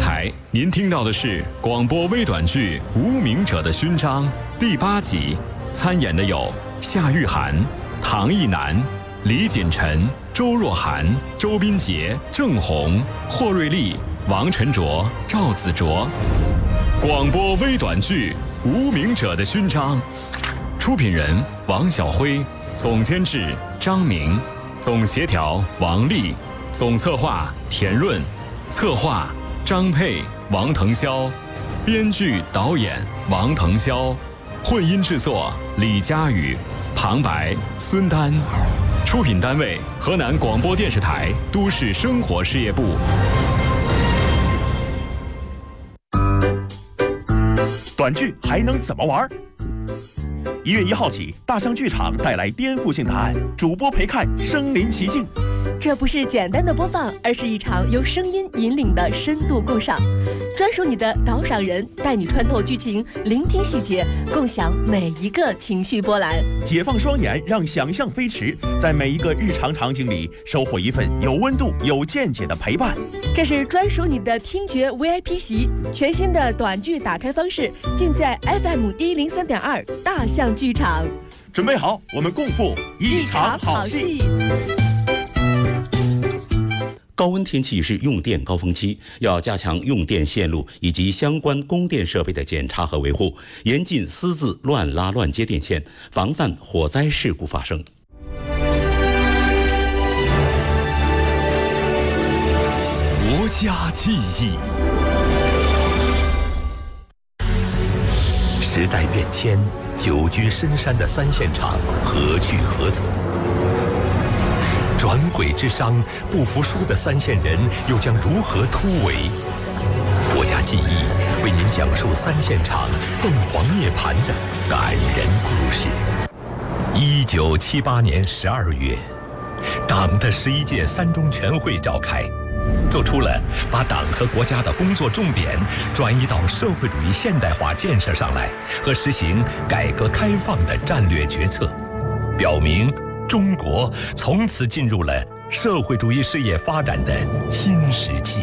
才您听到的是广播微短剧《无名者的勋章》第8集，参演的有夏玉涵、唐艺南、李锦晨、周若涵、周斌杰、郑红、霍瑞丽、王晨卓、赵子卓。广播微短剧《无名者的勋章》，出品人王晓辉，总监制张明，总协调王丽，总策划田润，策划张佩、王腾霄，编剧导演王腾霄，混音制作李佳宇，旁白孙丹，出品单位河南广播电视台都市生活事业部。 短剧还能怎么玩？1月1号起，大象剧场带来颠覆性答案，主播陪看身临其境。 这不是简单的播放，而是一场由声音引领的深度共赏。专属你的导赏人，带你穿透剧情，聆听细节，共享每一个情绪波澜。 解放双眼，让想象飞驰，在每一个日常场景里收获一份有温度、有见解的陪伴。 这是专属你的听觉 VIP 席，全新的短剧打开方式，尽在 FM 103.2大象剧场。 准备好，我们共赴一场好戏。 高温天气是用电高峰期，要加强用电线路以及相关供电设备的检查和维护，严禁私自乱拉乱接电线，防范火灾事故发生。 国家记忆。时代变迁，久居深山的三线厂何去何从？转轨之商，不服输的三线人又将如何突围？国家记忆为您讲述三线厂凤凰涅槃的感人故事。1978年12月，党的11届3中全会召开，做出了把党和国家的工作重点转移到社会主义现代化建设上来和实行改革开放的战略决策，表明中国从此进入了社会主义事业发展的新时期。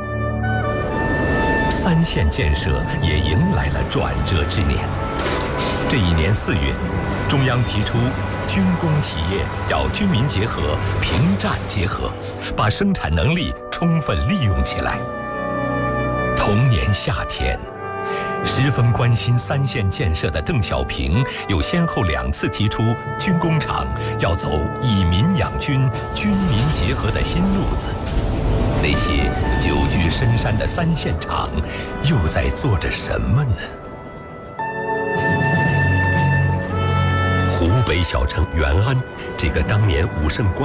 三线建设也迎来了转折之年。这一年4月，中央提出军工企业要军民结合、平战结合，把生产能力充分利用起来。同年夏天，十分关心三线建设的邓小平又先后2次提出军工厂要走以民养军、军民结合的新路子。那些久居深山的三线厂又在做着什么呢？湖北小城元安，这个当年武胜关